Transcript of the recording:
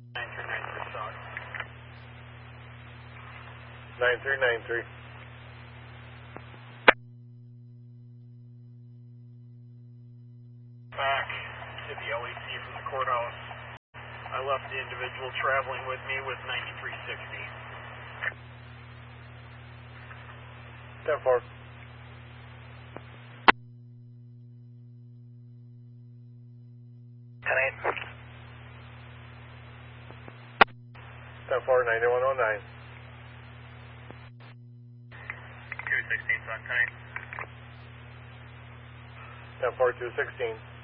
9393 South. 9393. Back to the LEC from the courthouse. I left the individual traveling with me with 9360. 10-4. 10-8. 10-4, 9109. 216 on 10-8. 10-4, 216.